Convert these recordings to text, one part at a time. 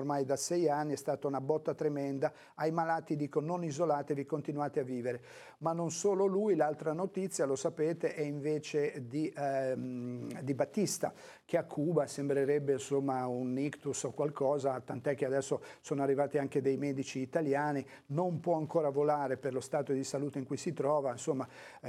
ormai da 6 anni, è stata una botta tremenda. Ai malati dico non isolatevi, continuate a vivere. Ma non solo lui, l'altra notizia, lo sapete, è invece di Battista, che a Cuba sembrerebbe insomma un ictus o qualcosa, tant'è che adesso sono arrivati anche dei medici italiani, non può ancora volare per lo stato di salute in cui si trova, insomma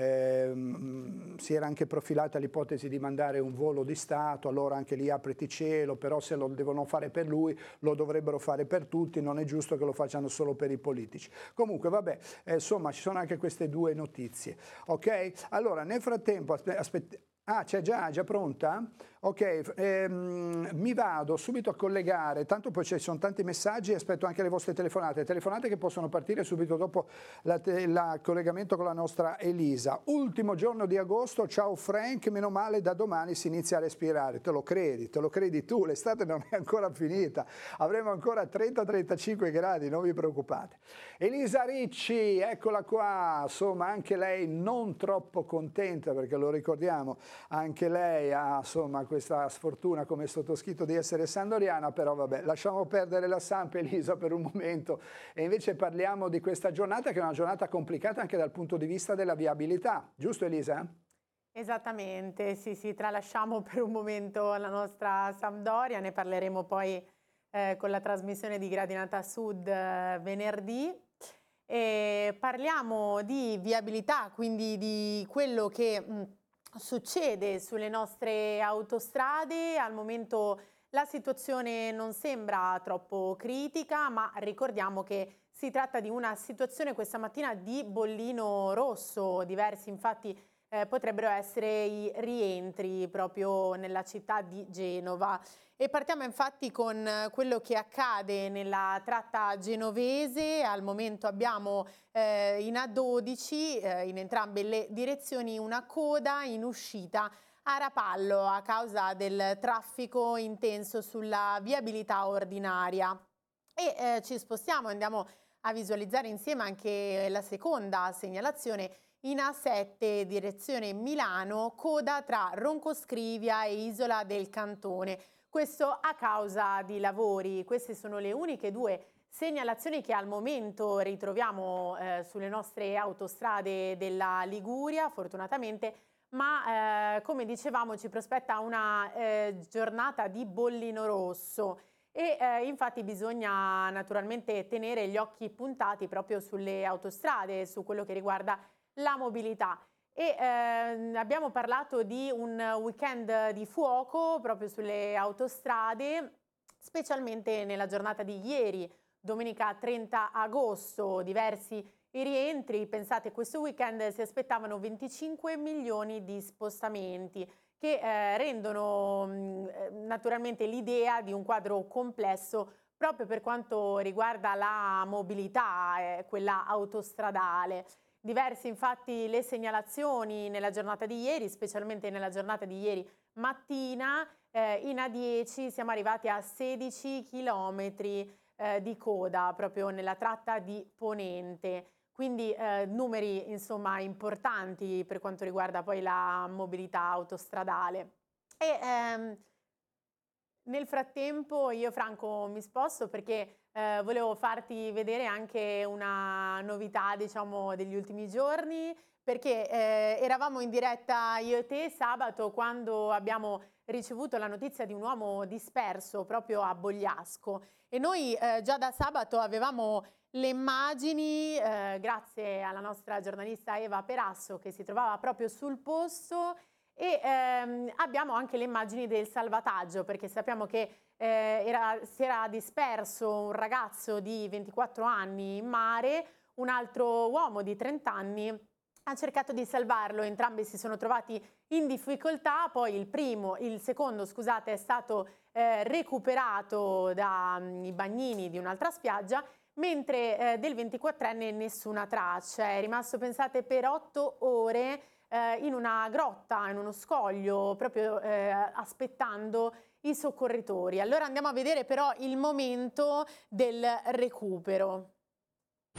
si era anche profilata l'ipotesi di mandare un volo di Stato, allora anche lì apriti cielo, però se lo devono fare per lui lo dovrebbero fare per tutti, non è giusto che lo facciano solo per i politici. Comunque vabbè, insomma ci sono anche queste due notizie, ok? Allora nel frattempo ah, c'è già pronta? Ok, mi vado subito a collegare, tanto poi ci sono tanti messaggi e aspetto anche le vostre telefonate che possono partire subito dopo il collegamento con la nostra Elisa. Ultimo giorno di agosto, ciao Frank, meno male da domani si inizia a respirare, te lo credi tu, l'estate non è ancora finita, avremo ancora 30-35 gradi, non vi preoccupate. Elisa Ricci, eccola qua, insomma anche lei non troppo contenta perché lo ricordiamo, anche lei ha insomma questa sfortuna come sottoscritto di essere sandoriana, però vabbè, lasciamo perdere la Samp, Elisa, per un momento e invece parliamo di questa giornata che è una giornata complicata anche dal punto di vista della viabilità, giusto Elisa? Esattamente, sì, tralasciamo per un momento la nostra Sampdoria, ne parleremo poi con la trasmissione di Gradinata Sud venerdì. E parliamo di viabilità, quindi di quello che succede sulle nostre autostrade. Al momento la situazione non sembra troppo critica, ma ricordiamo che si tratta di una situazione questa mattina di bollino rosso. Diversi infatti potrebbero essere i rientri proprio nella città di Genova. E partiamo infatti con quello che accade nella tratta genovese. Al momento abbiamo in A12 in entrambe le direzioni una coda in uscita a Rapallo a causa del traffico intenso sulla viabilità ordinaria. E ci spostiamo, andiamo a visualizzare insieme anche la seconda segnalazione in A7 direzione Milano, coda tra Roncoscrivia e Isola del Cantone. Questo a causa di lavori. Queste sono le uniche due segnalazioni che al momento ritroviamo sulle nostre autostrade della Liguria, fortunatamente, ma come dicevamo ci prospetta una giornata di bollino rosso e infatti bisogna naturalmente tenere gli occhi puntati proprio sulle autostrade, su quello che riguarda la mobilità. E abbiamo parlato di un weekend di fuoco proprio sulle autostrade, specialmente nella giornata di ieri, domenica 30 agosto, diversi i rientri. Pensate, questo weekend si aspettavano 25 milioni di spostamenti che rendono naturalmente l'idea di un quadro complesso proprio per quanto riguarda la mobilità, quella autostradale. Diverse infatti le segnalazioni nella giornata di ieri, specialmente nella giornata di ieri mattina, in A10 siamo arrivati a 16 chilometri di coda proprio nella tratta di Ponente, quindi numeri insomma importanti per quanto riguarda poi la mobilità autostradale. E nel frattempo io Franco mi sposto perché volevo farti vedere anche una novità, diciamo, degli ultimi giorni, perché eravamo in diretta io e te sabato quando abbiamo ricevuto la notizia di un uomo disperso proprio a Bogliasco e noi già da sabato avevamo le immagini grazie alla nostra giornalista Eva Perasso che si trovava proprio sul posto e abbiamo anche le immagini del salvataggio perché sappiamo che si era disperso un ragazzo di 24 anni in mare, un altro uomo di 30 anni ha cercato di salvarlo, entrambi si sono trovati in difficoltà, poi il secondo scusate, è stato recuperato dai bagnini di un'altra spiaggia, mentre del 24enne nessuna traccia, è rimasto pensate per 8 ore in una grotta, in uno scoglio, proprio aspettando i soccorritori. Allora andiamo a vedere però il momento del recupero.